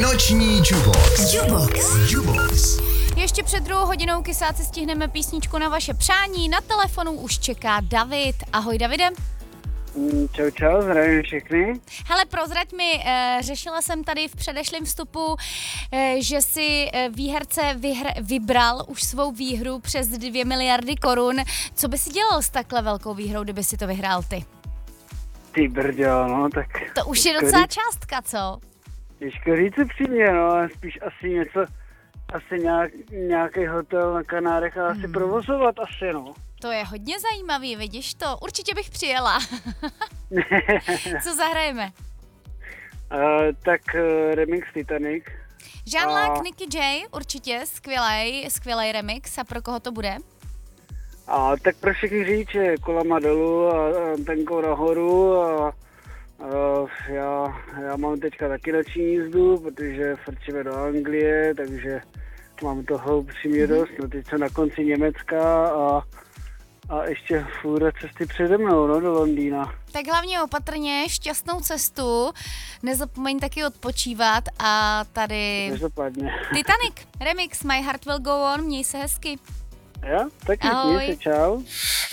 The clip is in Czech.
Noční Jubox. Ještě před 2 hodinou kysáci stihneme písničku na vaše přání. Na telefonu už čeká David. Ahoj, Davide. Čau, zdravím všechny. Hele, prozrať mi, řešila jsem tady v předešlém vstupu, že si výherce vybral už svou výhru přes 2 miliardy korun. Co by si dělal s takhle velkou výhrou, kdyby si to vyhrál ty? Ty brďo, no tak... To už je docela částka, co? Těžko říct upřímně, no, ale spíš asi něco, nějaký hotel na Kanárech a asi provozovat asi, no. To je hodně zajímavý, vidíš to? Určitě bych přijela. Co zahrajeme? Remix Titanic. Jean-Luc, Nicky J, určitě, skvělej remix. A pro koho to bude? A tak pro všechny řidiče kolama dolů a tenkou nahoru a já mám teďka taky noční jízdu, protože frčíme do Anglie, takže mám toho upřímně dost. No, teď jsem na konci Německa a ještě fůra cesty přede mnou, no, do Londýna. Tak hlavně opatrně, šťastnou cestu, nezapomeň taky odpočívat a tady... Nezapadně. Titanic, remix My Heart Will Go On, měj se hezky. Jo, taky, ahoj. měj se, čau.